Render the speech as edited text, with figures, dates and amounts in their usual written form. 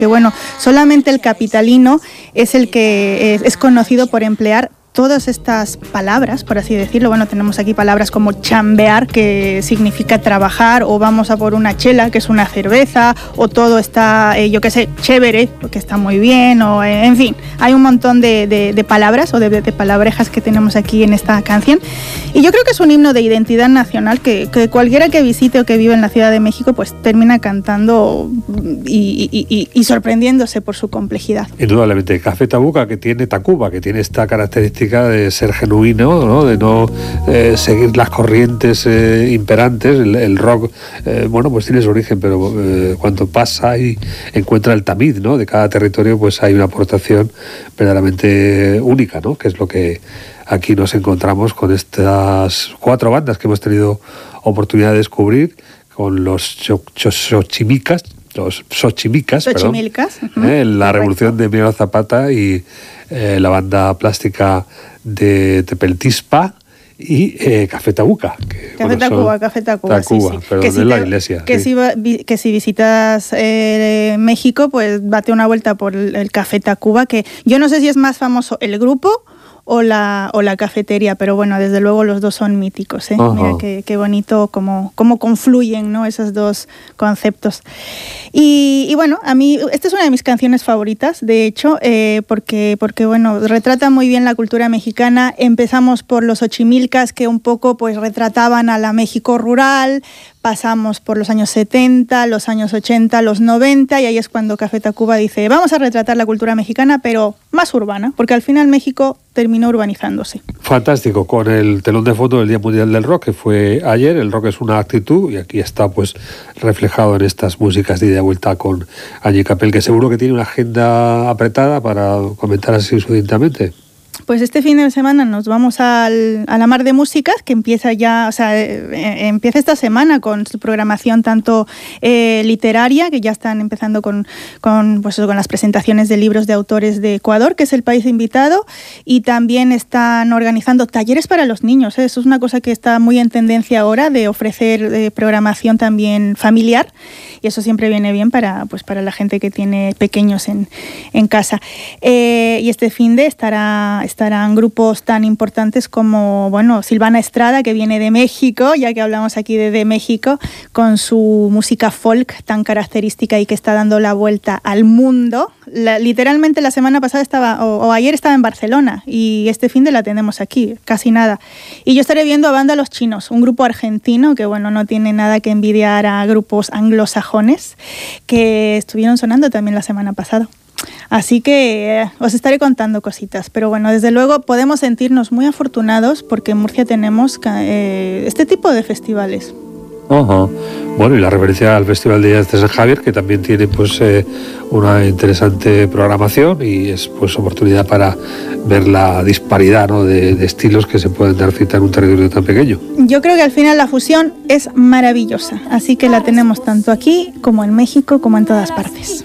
Que bueno, solamente el capitalino es el que es conocido por emplear todas estas palabras, por así decirlo. Bueno, tenemos aquí palabras como chambear, que significa trabajar, o vamos a por una chela, que es una cerveza, o todo está, yo qué sé, chévere, que está muy bien, o en fin, hay un montón de palabras o de palabrejas que tenemos aquí en esta canción. Y yo creo que es un himno de identidad nacional que cualquiera que visite o que vive en la Ciudad de México, pues termina cantando y sorprendiéndose por su complejidad. Indudablemente, Café Tacuba, que tiene esta característica de ser genuino, ¿no? De no seguir las corrientes imperantes. El rock, pues tiene su origen, pero cuando pasa y encuentra el tamiz, ¿no? De cada territorio, pues hay una aportación verdaderamente única, ¿no? Que es lo que aquí nos encontramos con estas 4 bandas que hemos tenido oportunidad de descubrir, con los Xochimilcas, la revolución de Emiliano Zapata y la banda plástica de Tepeltispa y Café Tacuba. Café Tacuba, sí. Pero de la iglesia. Que si visitas México, pues date una vuelta por el Café Tacuba, que yo no sé si es más famoso el grupo o la cafetería, pero bueno, desde luego los dos son míticos, ¿eh? Mira qué bonito cómo confluyen, ¿no? Esos dos conceptos. Y bueno, a mí esta es una de mis canciones favoritas, de hecho, porque bueno, retrata muy bien la cultura mexicana. Empezamos por los Xochimilcas, que un poco pues retrataban a la México rural. Pasamos por los años 70, los años 80, los 90, y ahí es cuando Café Tacuba dice, vamos a retratar la cultura mexicana, pero más urbana, porque al final México terminó urbanizándose. Fantástico, con el telón de fondo del Día Mundial del Rock, que fue ayer. El rock es una actitud, y aquí está pues reflejado en estas músicas de ida y vuelta con Angie Capel, que seguro que tiene una agenda apretada para comentar así sucintamente. Pues este fin de semana nos vamos a la Mar de Músicas, que empieza ya, empieza esta semana con su programación tanto literaria, que ya están empezando con las presentaciones de libros de autores de Ecuador, que es el país invitado, y también están organizando talleres para los niños, ¿eh? Eso es una cosa que está muy en tendencia ahora, de ofrecer programación también familiar, y eso siempre viene bien para la gente que tiene pequeños en casa. Y este fin de estarán grupos tan importantes como, Silvana Estrada, que viene de México, ya que hablamos aquí de México, con su música folk tan característica y que está dando la vuelta al mundo. Literalmente la semana pasada ayer estaba en Barcelona, y este fin de la tenemos aquí, casi nada. Y yo estaré viendo a Banda Los Chinos, un grupo argentino que, no tiene nada que envidiar a grupos anglosajones que estuvieron sonando también la semana pasada. Así que os estaré contando cositas, pero bueno, desde luego podemos sentirnos muy afortunados porque en Murcia tenemos este tipo de festivales. Bueno, y la referencia al Festival de Jazz de San Javier, que también tiene una interesante programación, y es oportunidad para ver la disparidad, ¿no? de estilos que se pueden dar cita en un territorio tan pequeño. Yo creo que al final la fusión es maravillosa, así que la tenemos tanto aquí como en México como en todas partes.